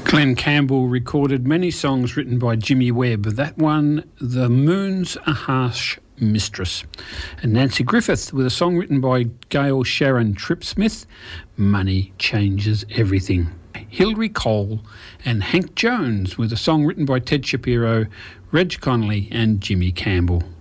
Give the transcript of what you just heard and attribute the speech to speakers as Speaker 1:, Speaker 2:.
Speaker 1: Glenn Campbell recorded many songs written by Jimmy Webb. That one, The Moon's a Harsh Mistress. And Nancy Griffith with a song written by Gail Sharon Tripsmith, Money Changes Everything. Hilary Cole and Hank Jones with a song written by Ted Shapiro, Reg Connolly and Jimmy Campbell.